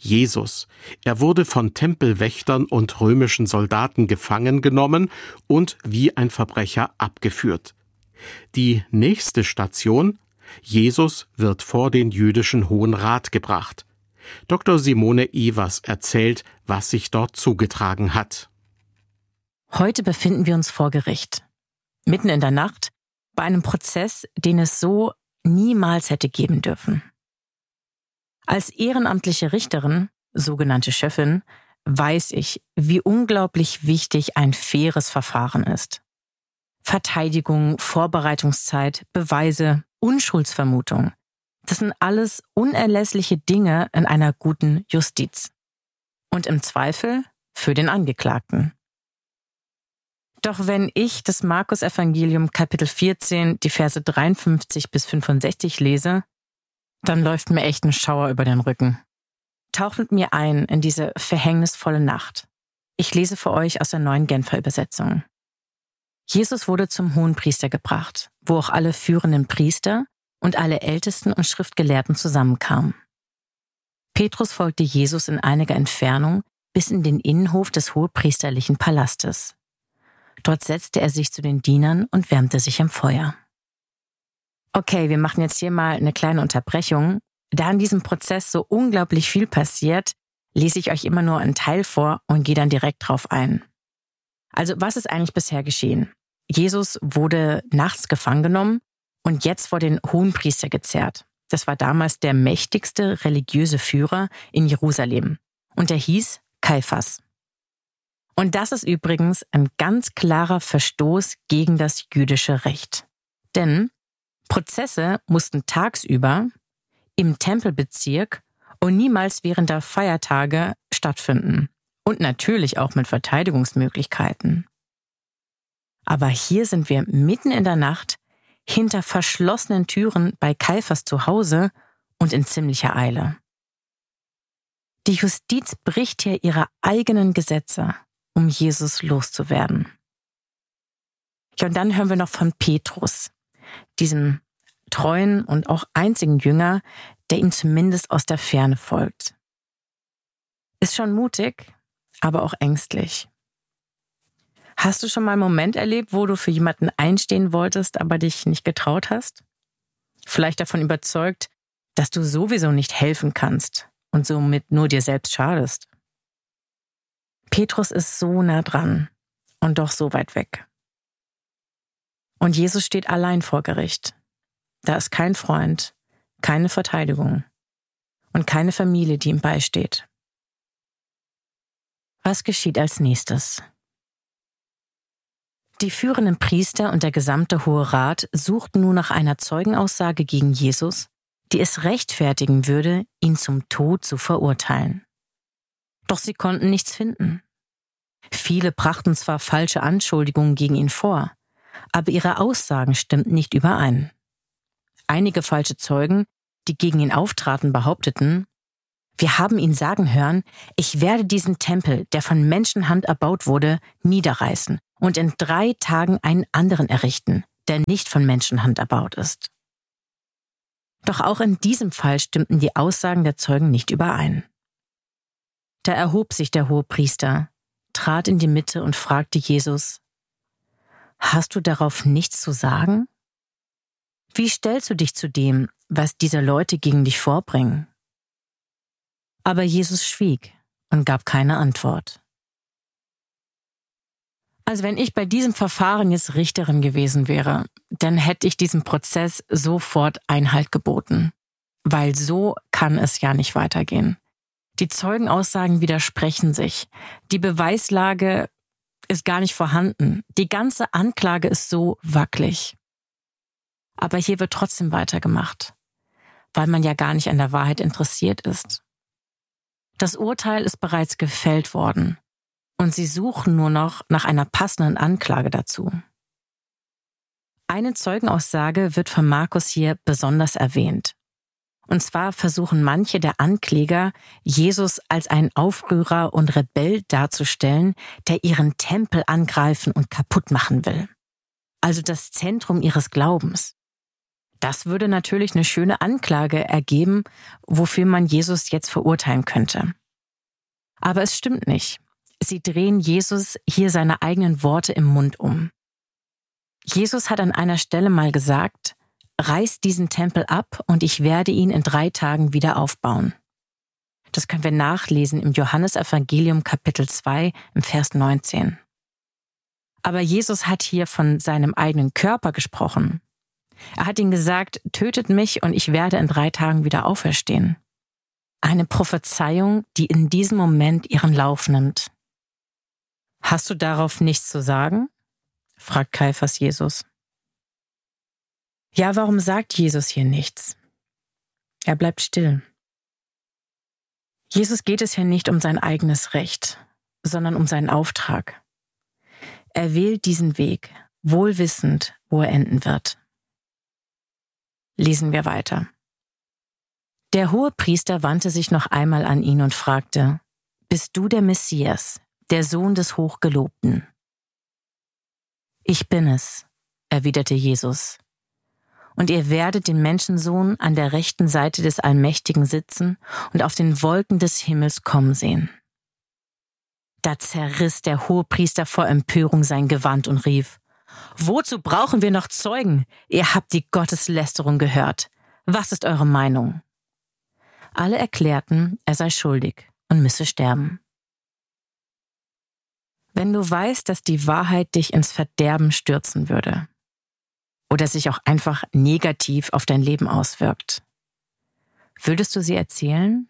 Jesus. Er wurde von Tempelwächtern und römischen Soldaten gefangen genommen und wie ein Verbrecher abgeführt. Die nächste Station: Jesus wird vor den jüdischen Hohen Rat gebracht. Dr. Simone Evers erzählt, was sich dort zugetragen hat. Heute befinden wir uns vor Gericht. Mitten in der Nacht, bei einem Prozess, den es so niemals hätte geben dürfen. Als ehrenamtliche Richterin, sogenannte Schöffin, weiß ich, wie unglaublich wichtig ein faires Verfahren ist. Verteidigung, Vorbereitungszeit, Beweise, Unschuldsvermutung. Das sind alles unerlässliche Dinge in einer guten Justiz. Und im Zweifel für den Angeklagten. Doch wenn ich das Markus-Evangelium Kapitel 14, die Verse 53 bis 65 lese, dann läuft mir echt ein Schauer über den Rücken. Taucht mit mir ein in diese verhängnisvolle Nacht. Ich lese für euch aus der Neuen Genfer Übersetzung. Jesus wurde zum Hohenpriester gebracht, wo auch alle führenden Priester und alle Ältesten und Schriftgelehrten zusammenkamen. Petrus folgte Jesus in einiger Entfernung bis in den Innenhof des hohepriesterlichen Palastes. Dort setzte er sich zu den Dienern und wärmte sich am Feuer. Okay, wir machen jetzt hier mal eine kleine Unterbrechung. Da in diesem Prozess so unglaublich viel passiert, lese ich euch immer nur einen Teil vor und gehe dann direkt drauf ein. Also, was ist eigentlich bisher geschehen? Jesus wurde nachts gefangen genommen und jetzt vor den Hohenpriester gezerrt. Das war damals der mächtigste religiöse Führer in Jerusalem. Und er hieß Kaiphas. Und das ist übrigens ein ganz klarer Verstoß gegen das jüdische Recht. Denn Prozesse mussten tagsüber im Tempelbezirk und niemals während der Feiertage stattfinden. Und natürlich auch mit Verteidigungsmöglichkeiten. Aber hier sind wir mitten in der Nacht hinter verschlossenen Türen bei Kaiphas zu Hause und in ziemlicher Eile. Die Justiz bricht hier ihre eigenen Gesetze, um Jesus loszuwerden. Ja, und dann hören wir noch von Petrus, diesem treuen und auch einzigen Jünger, der ihm zumindest aus der Ferne folgt. Ist schon mutig, aber auch ängstlich. Hast du schon mal einen Moment erlebt, wo du für jemanden einstehen wolltest, aber dich nicht getraut hast? Vielleicht davon überzeugt, dass du sowieso nicht helfen kannst und somit nur dir selbst schadest. Petrus ist so nah dran und doch so weit weg. Und Jesus steht allein vor Gericht. Da ist kein Freund, keine Verteidigung und keine Familie, die ihm beisteht. Was geschieht als nächstes? Die führenden Priester und der gesamte Hohe Rat suchten nun nach einer Zeugenaussage gegen Jesus, die es rechtfertigen würde, ihn zum Tod zu verurteilen. Doch sie konnten nichts finden. Viele brachten zwar falsche Anschuldigungen gegen ihn vor, aber ihre Aussagen stimmten nicht überein. Einige falsche Zeugen, die gegen ihn auftraten, behaupteten: Wir haben ihn sagen hören, ich werde diesen Tempel, der von Menschenhand erbaut wurde, niederreißen und in 3 Tagen einen anderen errichten, der nicht von Menschenhand erbaut ist. Doch auch in diesem Fall stimmten die Aussagen der Zeugen nicht überein. Da erhob sich der Hohepriester, trat in die Mitte und fragte Jesus: Hast du darauf nichts zu sagen? Wie stellst du dich zu dem, was diese Leute gegen dich vorbringen? Aber Jesus schwieg und gab keine Antwort. Also wenn ich bei diesem Verfahren jetzt Richterin gewesen wäre, dann hätte ich diesem Prozess sofort Einhalt geboten. Weil so kann es ja nicht weitergehen. Die Zeugenaussagen widersprechen sich. Die Beweislage ist gar nicht vorhanden. Die ganze Anklage ist so wackelig. Aber hier wird trotzdem weitergemacht, weil man ja gar nicht an der Wahrheit interessiert ist. Das Urteil ist bereits gefällt worden und sie suchen nur noch nach einer passenden Anklage dazu. Eine Zeugenaussage wird von Markus hier besonders erwähnt. Und zwar versuchen manche der Ankläger, Jesus als einen Aufrührer und Rebell darzustellen, der ihren Tempel angreifen und kaputt machen will. Also das Zentrum ihres Glaubens. Das würde natürlich eine schöne Anklage ergeben, wofür man Jesus jetzt verurteilen könnte. Aber es stimmt nicht. Sie drehen Jesus hier seine eigenen Worte im Mund um. Jesus hat an einer Stelle mal gesagt: Reißt diesen Tempel ab und ich werde ihn in 3 Tagen wieder aufbauen. Das können wir nachlesen im Johannesevangelium Kapitel 2 im Vers 19. Aber Jesus hat hier von seinem eigenen Körper gesprochen. Er hat ihnen gesagt: Tötet mich und ich werde in 3 Tagen wieder auferstehen. Eine Prophezeiung, die in diesem Moment ihren Lauf nimmt. Hast du darauf nichts zu sagen? Fragt Kaiphas Jesus. Ja, warum sagt Jesus hier nichts? Er bleibt still. Jesus geht es hier nicht um sein eigenes Recht, sondern um seinen Auftrag. Er wählt diesen Weg, wohl wissend, wo er enden wird. Lesen wir weiter. Der Hohepriester wandte sich noch einmal an ihn und fragte: Bist du der Messias, der Sohn des Hochgelobten? Ich bin es, erwiderte Jesus. Und ihr werdet den Menschensohn an der rechten Seite des Allmächtigen sitzen und auf den Wolken des Himmels kommen sehen. Da zerriss der Hohepriester vor Empörung sein Gewand und rief: Wozu brauchen wir noch Zeugen? Ihr habt die Gotteslästerung gehört. Was ist eure Meinung? Alle erklärten, er sei schuldig und müsse sterben. Wenn du weißt, dass die Wahrheit dich ins Verderben stürzen würde oder sich auch einfach negativ auf dein Leben auswirkt, würdest du sie erzählen?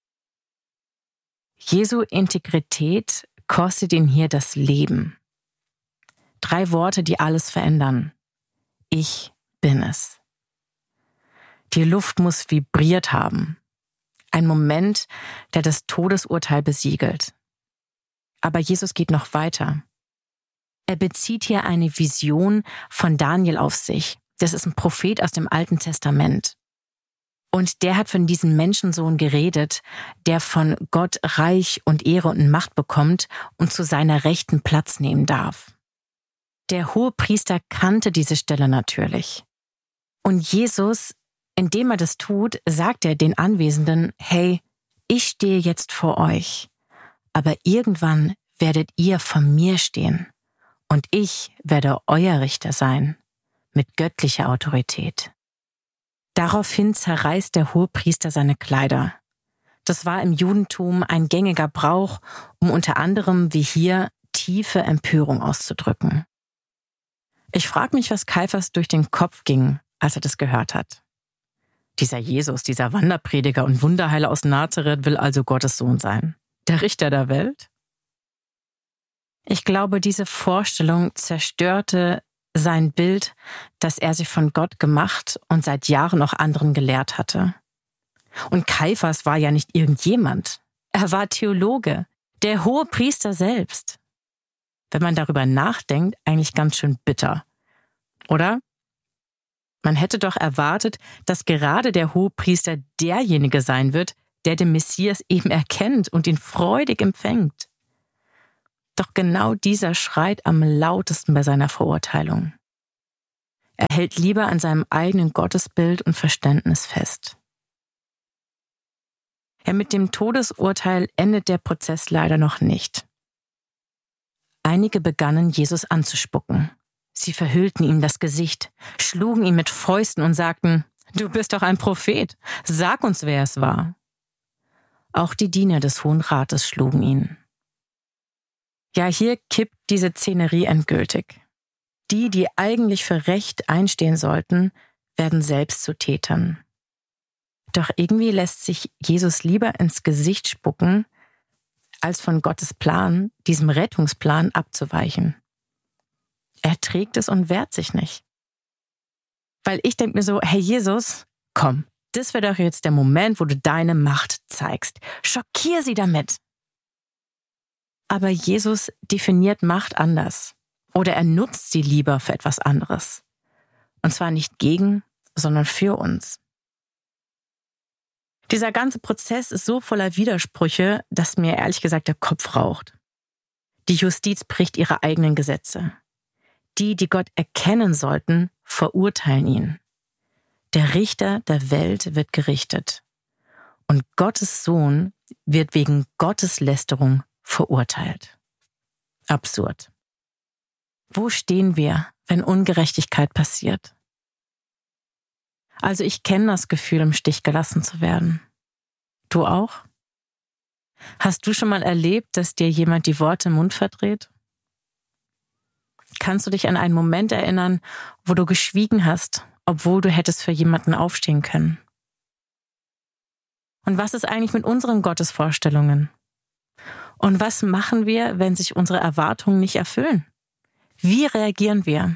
Jesu Integrität kostet ihn hier das Leben. 3 Worte, die alles verändern. Ich bin es. Die Luft muss vibriert haben. Ein Moment, der das Todesurteil besiegelt. Aber Jesus geht noch weiter. Er bezieht hier eine Vision von Daniel auf sich. Das ist ein Prophet aus dem Alten Testament. Und der hat von diesem Menschensohn geredet, der von Gott Reich und Ehre und Macht bekommt und zu seiner Rechten Platz nehmen darf. Der Hohepriester kannte diese Stelle natürlich. Und Jesus, indem er das tut, sagt er den Anwesenden: Hey, ich stehe jetzt vor euch, aber irgendwann werdet ihr vor mir stehen und ich werde euer Richter sein, mit göttlicher Autorität. Daraufhin zerreißt der Hohepriester seine Kleider. Das war im Judentum ein gängiger Brauch, um unter anderem wie hier tiefe Empörung auszudrücken. Ich frage mich, was Kaiphas durch den Kopf ging, als er das gehört hat. Dieser Jesus, dieser Wanderprediger und Wunderheiler aus Nazareth will also Gottes Sohn sein. Der Richter der Welt? Ich glaube, diese Vorstellung zerstörte sein Bild, das er sich von Gott gemacht und seit Jahren auch anderen gelehrt hatte. Und Kaiphas war ja nicht irgendjemand. Er war Theologe, der Hohepriester selbst. Wenn man darüber nachdenkt, eigentlich ganz schön bitter. Oder? Man hätte doch erwartet, dass gerade der Hohepriester derjenige sein wird, der den Messias eben erkennt und ihn freudig empfängt. Doch genau dieser schreit am lautesten bei seiner Verurteilung. Er hält lieber an seinem eigenen Gottesbild und Verständnis fest. Ja, mit dem Todesurteil endet der Prozess leider noch nicht. Einige begannen, Jesus anzuspucken. Sie verhüllten ihm das Gesicht, schlugen ihn mit Fäusten und sagten: Du bist doch ein Prophet, sag uns, wer es war. Auch die Diener des Hohen Rates schlugen ihn. Ja, hier kippt diese Szenerie endgültig. Die, die eigentlich für Recht einstehen sollten, werden selbst zu Tätern. Doch irgendwie lässt sich Jesus lieber ins Gesicht spucken, als von Gottes Plan, diesem Rettungsplan, abzuweichen. Er trägt es und wehrt sich nicht. Weil ich denke mir so: Hey Jesus, komm, das wäre doch jetzt der Moment, wo du deine Macht zeigst. Schockier sie damit. Aber Jesus definiert Macht anders. Oder er nutzt sie lieber für etwas anderes. Und zwar nicht gegen, sondern für uns. Dieser ganze Prozess ist so voller Widersprüche, dass mir ehrlich gesagt der Kopf raucht. Die Justiz bricht ihre eigenen Gesetze. Die, die Gott erkennen sollten, verurteilen ihn. Der Richter der Welt wird gerichtet. Und Gottes Sohn wird wegen Gotteslästerung verurteilt. Absurd. Wo stehen wir, wenn Ungerechtigkeit passiert? Also ich kenne das Gefühl, im Stich gelassen zu werden. Du auch? Hast du schon mal erlebt, dass dir jemand die Worte im Mund verdreht? Kannst du dich an einen Moment erinnern, wo du geschwiegen hast, obwohl du hättest für jemanden aufstehen können? Und was ist eigentlich mit unseren Gottesvorstellungen? Und was machen wir, wenn sich unsere Erwartungen nicht erfüllen? Wie reagieren wir?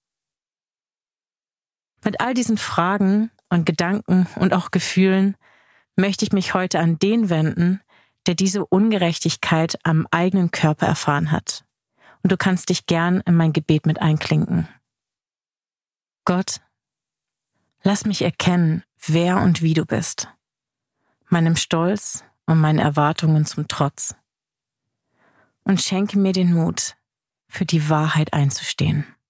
Mit all diesen Fragen und Gedanken und auch Gefühlen möchte ich mich heute an den wenden, der diese Ungerechtigkeit am eigenen Körper erfahren hat. Und du kannst dich gern in mein Gebet mit einklinken. Gott, lass mich erkennen, wer und wie du bist, meinem Stolz und meinen Erwartungen zum Trotz. Und schenke mir den Mut, für die Wahrheit einzustehen.